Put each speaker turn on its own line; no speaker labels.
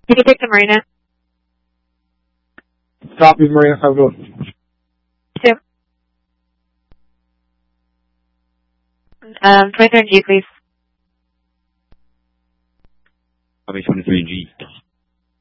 You can take the Marina.
Copy, Marina. Have a good one.
2. 23 G, please.
Copy 23 G.